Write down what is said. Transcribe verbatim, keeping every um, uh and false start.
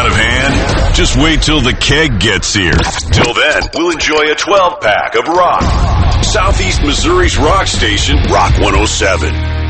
out of hand? Just wait till the keg gets here. Till then, we'll enjoy a twelve pack of rock. Southeast Missouri's rock station, Rock one oh seven.